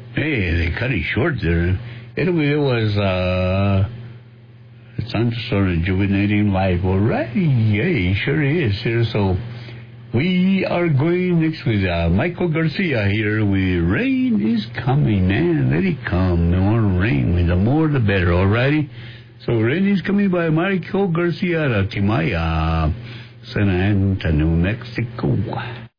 Hey, they cut it short there. Anyway, it was time to start rejuvenating life. All right, yeah, sure is. Here, so we are going next with Michael Garcia here with Rain is Coming, man. Let it come. The more rain, the more the better, all righty? So Rain is Coming by Michael Garcia, Timaya, San Antonio, Mexico.